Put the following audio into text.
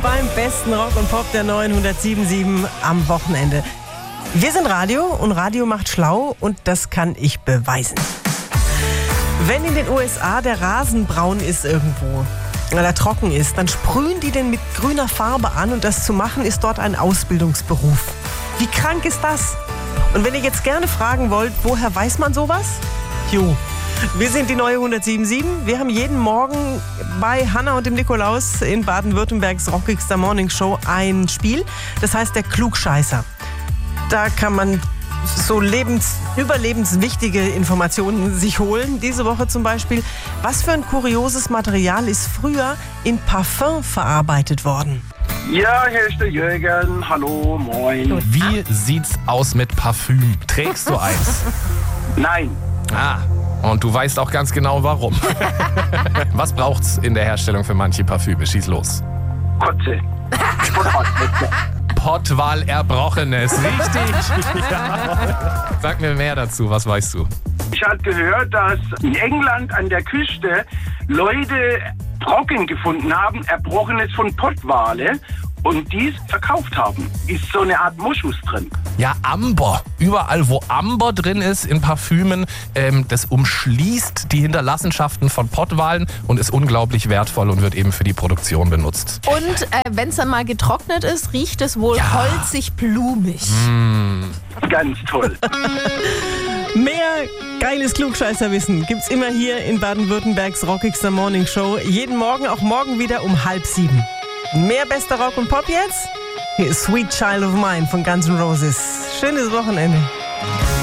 beim besten Rock und Pop der 907.7 am Wochenende. Wir sind Radio und Radio macht schlau und das kann ich beweisen. Wenn in den USA der Rasen braun ist irgendwo, weil er trocken ist, dann sprühen die den mit grüner Farbe an und das zu machen ist dort ein Ausbildungsberuf. Wie krank ist das? Und wenn ihr jetzt gerne fragen wollt, woher weiß man sowas? Wir sind die neue 107.7. Wir haben jeden Morgen bei Hanna und dem Nikolaus in Baden-Württembergs rockigster Morning Show ein Spiel. Das heißt der Klugscheißer. Da kann man so überlebenswichtige Informationen sich holen. Diese Woche zum Beispiel, was für ein kurioses Material ist früher in Parfum verarbeitet worden? Ja, hier ist der Jürgen. Hallo, moin. Wie sieht's aus mit Parfüm? Trägst du eins? Nein. Und du weißt auch ganz genau warum. Was braucht's in der Herstellung für manche Parfüme? Schieß los. Kotze. Pottwal Erbrochenes, richtig. Ja. Sag mir mehr dazu, was weißt du? Ich habe gehört, dass in England an der Küste Leute Brocken gefunden haben, Erbrochenes von Pottwale, und dies verkauft haben. Ist so eine Art Moschus drin. Ja, Amber. Überall, wo Amber drin ist in Parfümen, das umschließt die Hinterlassenschaften von Pottwalen und ist unglaublich wertvoll und wird eben für die Produktion benutzt. Und wenn es dann mal getrocknet ist, riecht es wohl holzig-blumig. Ganz toll. Mehr geiles Klugscheißerwissen gibt's immer hier in Baden-Württembergs rockigster Morning Show. Jeden Morgen, auch morgen wieder um 6:30. Mehr bester Rock und Pop jetzt? Hier ist Sweet Child of Mine von Guns N' Roses. Schönes Wochenende.